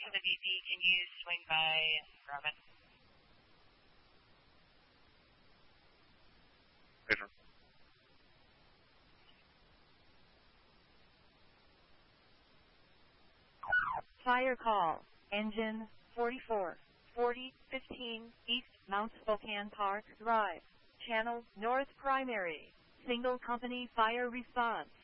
for the VP. Can you swing by and grab it? Pedro. Fire call. Engine 44. 4015 East Mount Spokane Park Drive. Channel North Primary. Single company fire response.